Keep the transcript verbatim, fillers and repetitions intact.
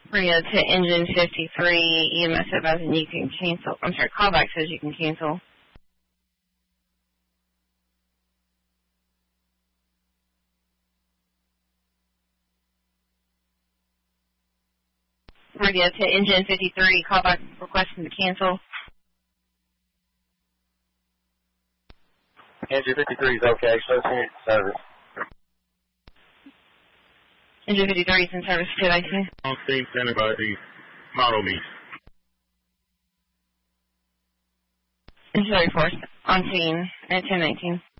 Radio to engine fifty-three, E M S advising you can cancel. I'm sorry, callback says you can cancel. Radio to engine fifty-three, callback requesting to cancel. Engine fifty-three is okay, so it's in service. Engine fifty-three is in service too, I see. On scene, standing by the model me. Engine thirty-four on scene at ten nineteen.